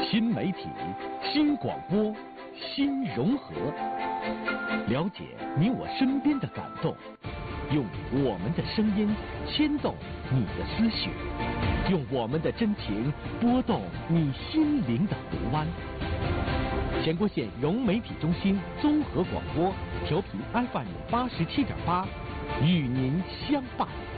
新媒体、新广播、新融合，了解你我身边的感动，用我们的声音牵动你的思绪，用我们的真情拨动你心灵的湖湾。全国县融媒体中心综合广播调频 FM 87.8，与您相伴。